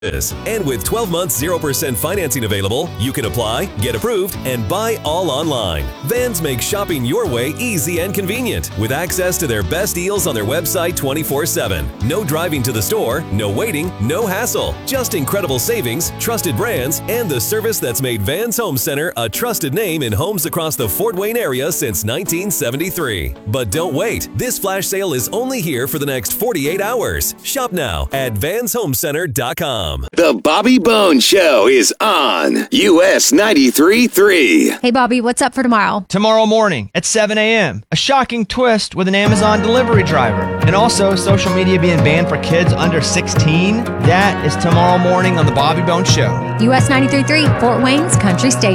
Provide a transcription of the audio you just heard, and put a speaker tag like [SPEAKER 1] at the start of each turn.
[SPEAKER 1] And with 12 months 0% financing available, you can apply, get approved, and buy all online. Vans makes shopping your way easy and convenient with access to their best deals on their website 24/7. No driving to the store, no waiting, no hassle. Just incredible savings, trusted brands, and the service that's made Vans Home Center a trusted name in homes across the Fort Wayne area since 1973. But don't wait. This flash sale is only here for the next 48 hours. Shop now at vanshomecenter.com.
[SPEAKER 2] The Bobby Bones Show is on US 93.3.
[SPEAKER 3] Hey, Bobby, what's up for tomorrow?
[SPEAKER 4] Tomorrow morning at 7 a.m., a shocking twist with an Amazon delivery driver. And also social media being banned for kids under 16. That is tomorrow morning on The Bobby Bones Show.
[SPEAKER 3] US 93.3, Fort Wayne's Country Station.